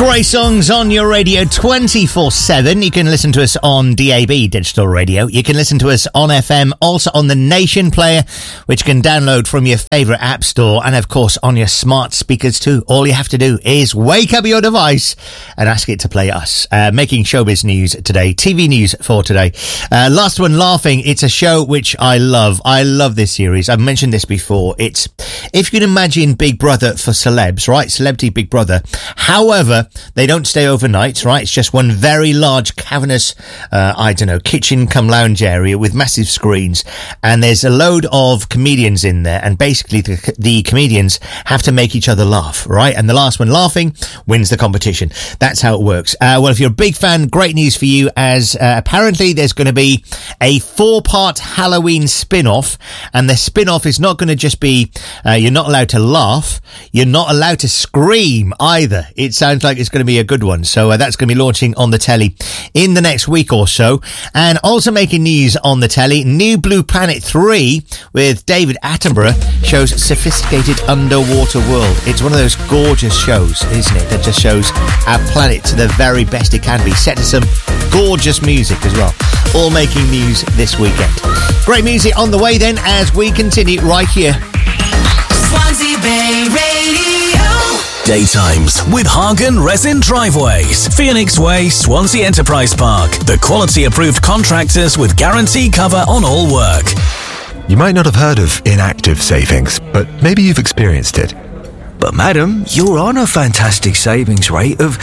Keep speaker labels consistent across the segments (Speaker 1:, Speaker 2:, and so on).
Speaker 1: Great songs on your radio 24/7. You can listen to us on DAB, digital radio. You can listen to us on FM, also on the Nation Player, which you can download from your favourite app store, and of course on your smart speakers too. All you have to do is wake up your device and ask it to play us. Making showbiz news today, TV news for today. Last one, Laughing. It's a show which I love. I love this series. I've mentioned this before. It's, if you can imagine Big Brother for celebs, right? Celebrity Big Brother. However, they don't stay overnight, right? It's just one very large cavernous, kitchen cum lounge area with massive screens. And there's a load of comedians in there. And basically the comedians have to make each other laugh, right? And the last one, Laughing, wins the competition. That's how it works. Well, if you're a big fan, great news for you, as apparently there's going to be a 4-part Halloween spin-off. And the spin-off is not going to just be, you're not allowed to laugh. You're not allowed to scream either. It sounds like it's going to be a good one. So that's going to be launching on the telly in the next week or so. And also making news on the telly, New Blue Planet 3 with David Attenborough shows sophisticated underwater world. It's one of those gorgeous shows, isn't it? That just shows our planet to the very best it can be, set to some gorgeous music as well. All making news this weekend. Great music on the way then as we continue right here.
Speaker 2: Swansea Bay Radio.
Speaker 3: Daytimes with Hagen Resin Driveways, Phoenix Way, Swansea Enterprise Park. The quality approved contractors with guarantee cover on all work.
Speaker 4: You might not have heard of inactive savings, but maybe you've experienced it.
Speaker 5: But madam, you're on a fantastic savings rate of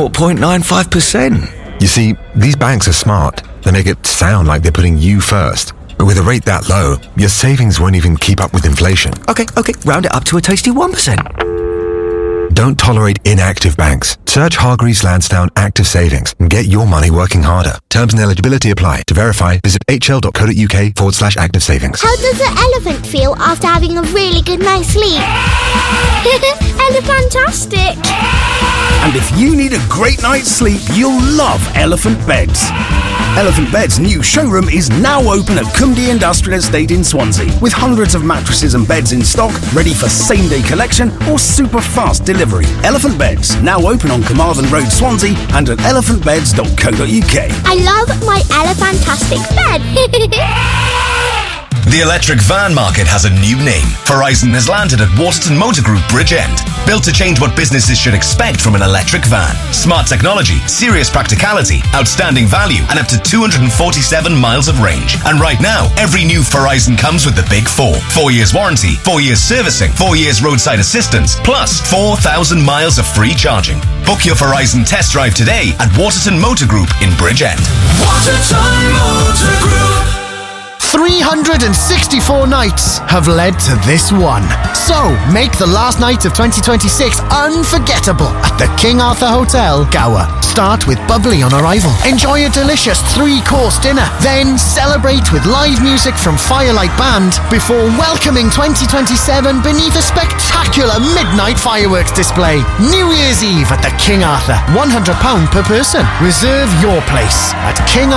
Speaker 5: 0.95%.
Speaker 4: You see, these banks are smart. They make it sound like they're putting you first. But with a rate that low, your savings won't even keep up with inflation.
Speaker 5: Okay, round it up to a tasty 1%.
Speaker 4: Don't tolerate inactive banks. Search Hargreaves Lansdowne Active Savings and get your money working harder. Terms and eligibility apply. To verify, visit hl.co.uk/active savings.
Speaker 6: How does an elephant feel after having a really good night's sleep? Elephantastic!
Speaker 7: And if you need a great night's sleep, you'll love Elephant Beds. Elephant Beds' new showroom is now open at Cumdy Industrial Estate in Swansea, with hundreds of mattresses and beds in stock, ready for same-day collection or super fast delivery. Elephant Beds, now open on Carmarthen Road, Swansea, and at elephantbeds.co.uk.
Speaker 6: I love my Elephantastic bed.
Speaker 8: The electric van market has a new name. Verizon has landed at Waterton Motor Group Bridgend. Built to change what businesses should expect from an electric van. Smart technology, serious practicality, outstanding value, and up to 247 miles of range. And right now, every new Verizon comes with the Big 4. 4 years warranty, 4 years servicing, 4 years roadside assistance, plus 4,000 miles of free charging. Book your Verizon test drive today at Waterton Motor Group in Bridgend.
Speaker 2: Waterton Motor Group.
Speaker 9: 364 nights have led to this one. So, make the last night of 2026 unforgettable at the King Arthur Hotel, Gower. Start with bubbly on arrival. Enjoy a delicious 3-course dinner. Then celebrate with live music from Firelight Band before welcoming 2027 beneath a spectacular midnight fireworks display. New Year's Eve at the King Arthur. £100 per person. Reserve your place at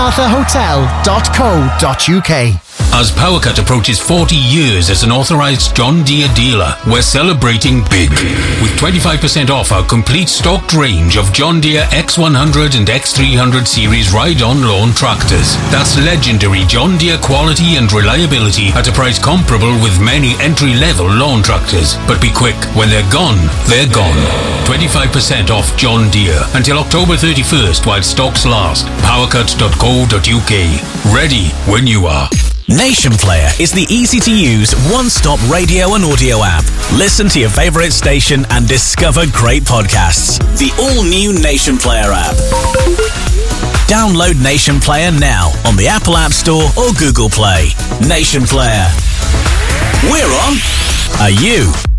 Speaker 9: kingarthurhotel.co.uk.
Speaker 10: As PowerCut approaches 40 years as an authorised John Deere dealer, we're celebrating big with 25% off our complete stocked range of John Deere X100 and X300 series ride-on lawn tractors. That's legendary John Deere quality and reliability at a price comparable with many entry-level lawn tractors. But be quick, when they're gone, they're gone. 25% off John Deere until October 31st while stocks last. PowerCut.co.uk. Ready when you are.
Speaker 3: Nation Player is the easy-to-use, one-stop radio and audio app. Listen to your favourite station and discover great podcasts. The all-new Nation Player app. Download Nation Player now on the Apple App Store or Google Play. Nation Player. We're on. Are you?